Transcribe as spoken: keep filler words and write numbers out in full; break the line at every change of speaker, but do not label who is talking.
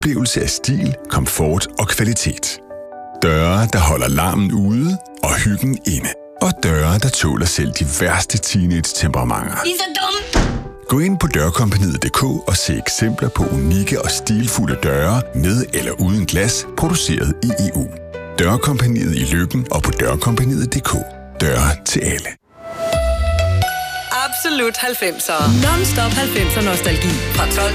Oplevelse af stil, komfort og kvalitet. Døre, der holder larmen ude og hyggen inde. Og døre, der tåler selv de værste teenage-temperamenter.
I er så dumme!
Gå ind på dørkompagniet punktum d k og se eksempler på unikke og stilfulde døre med eller uden glas, produceret i E U. Dørkompagniet i Løkken og på dørkompagniet punktum d k. Døre til alle.
Absolut halvfemser. Non-stop halvfemser nostalgi. Fra tolv